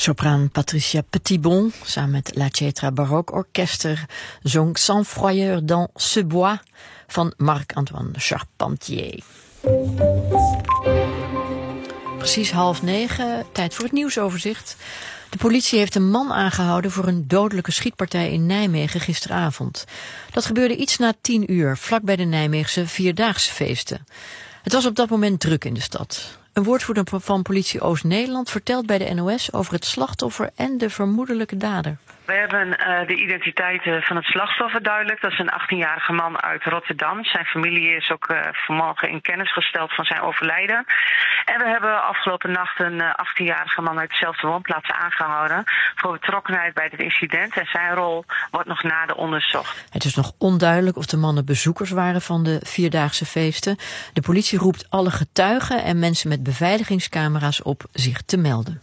Sopraan Patricia Petitbon, samen met La Cetra Baroque Orchester, zong Sans Froyeur dans ce bois van Marc-Antoine Charpentier. Precies 20:30, tijd voor het nieuwsoverzicht. De politie heeft een man aangehouden voor een dodelijke schietpartij in Nijmegen gisteravond. Dat gebeurde iets na 10:00, vlak bij de Nijmeegse Vierdaagse feesten. Het was op dat moment druk in de stad. Een woordvoerder van politie Oost-Nederland vertelt bij de NOS over het slachtoffer en de vermoedelijke dader. We hebben de identiteit van het slachtoffer duidelijk. Dat is een 18-jarige man uit Rotterdam. Zijn familie is ook vanmorgen in kennis gesteld van zijn overlijden. En we hebben afgelopen nacht een 18-jarige man uit dezelfde woonplaats aangehouden voor betrokkenheid bij dit incident. En zijn rol wordt nog nader onderzocht. Het is nog onduidelijk of de mannen bezoekers waren van de Vierdaagse feesten. De politie roept alle getuigen en mensen met beveiligingscamera's op zich te melden.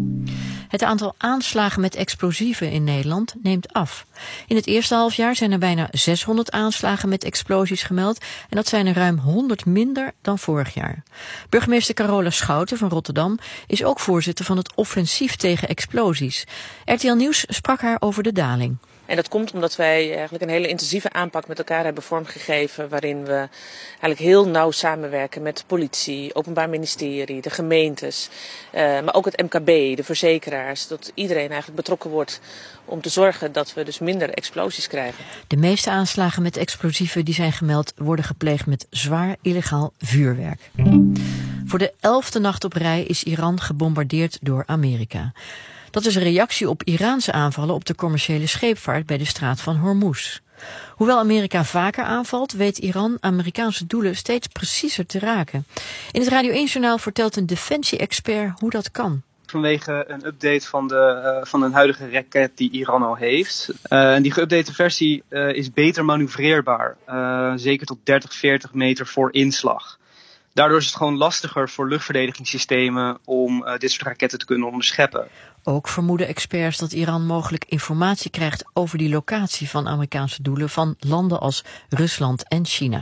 Het aantal aanslagen met explosieven in Nederland neemt af. In het eerste halfjaar zijn er bijna 600 aanslagen met explosies gemeld en dat zijn er ruim 100 minder dan vorig jaar. Burgemeester Carola Schouten van Rotterdam is ook voorzitter van het offensief tegen explosies. RTL Nieuws sprak haar over de daling. En dat komt omdat wij eigenlijk een hele intensieve aanpak met elkaar hebben vormgegeven, waarin we eigenlijk heel nauw samenwerken met de politie, Openbaar Ministerie, de gemeentes, maar ook het MKB, de verzekeraars, dat iedereen eigenlijk betrokken wordt om te zorgen dat we dus minder explosies krijgen. De meeste aanslagen met explosieven die zijn gemeld worden gepleegd met zwaar illegaal vuurwerk. Voor de 11e nacht op rij is Iran gebombardeerd door Amerika. Dat is een reactie op Iraanse aanvallen op de commerciële scheepvaart bij de straat van Hormuz. Hoewel Amerika vaker aanvalt, weet Iran Amerikaanse doelen steeds preciezer te raken. In het Radio 1-journaal vertelt een defensie-expert hoe dat kan. Vanwege een update van een huidige raket die Iran al heeft. En die geüpdate versie is beter manoeuvreerbaar. Zeker tot 30-40 meter voor inslag. Daardoor is het gewoon lastiger voor luchtverdedigingssystemen om dit soort raketten te kunnen onderscheppen. Ook vermoeden experts dat Iran mogelijk informatie krijgt over die locatie van Amerikaanse doelen van landen als Rusland en China.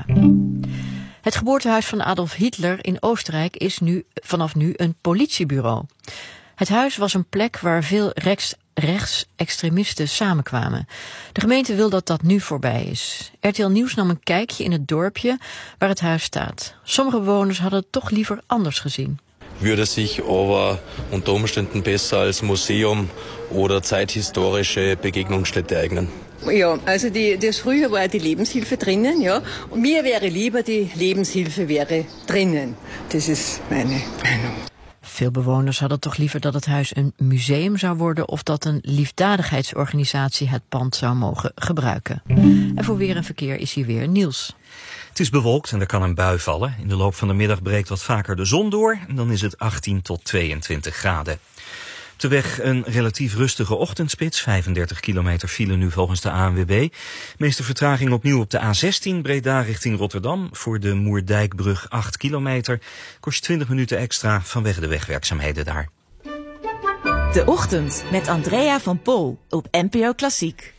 Het geboortehuis van Adolf Hitler in Oostenrijk is vanaf nu een politiebureau. Het huis was een plek waar veel rechtsextremisten samenkwamen. De gemeente wil dat dat nu voorbij is. RTL Nieuws nam een kijkje in het dorpje waar het huis staat. Sommige bewoners hadden het toch liever anders gezien. Würde sich aber unter Umständen besser als Museum oder zeithistorische Begegnungsstätte eignen. Ja, also das früher war die Lebenshilfe drinnen, ja. Und mir wäre lieber die Lebenshilfe wäre drinnen. Das ist meine Meinung. Veel bewoners hadden toch liever dat het huis een museum zou worden of dat een liefdadigheidsorganisatie het pand zou mogen gebruiken. En voor weer en verkeer is hier weer Niels. Het is bewolkt en er kan een bui vallen. In de loop van de middag breekt wat vaker de zon door en dan is het 18 tot 22 graden. Op de weg een relatief rustige ochtendspits, 35 kilometer file nu volgens de ANWB. Meeste vertraging opnieuw op de A16 Breda richting Rotterdam. Voor de Moerdijkbrug 8 kilometer. Kost je 20 minuten extra vanwege de wegwerkzaamheden daar. De Ochtend met Andrea van Pol op NPO Klassiek.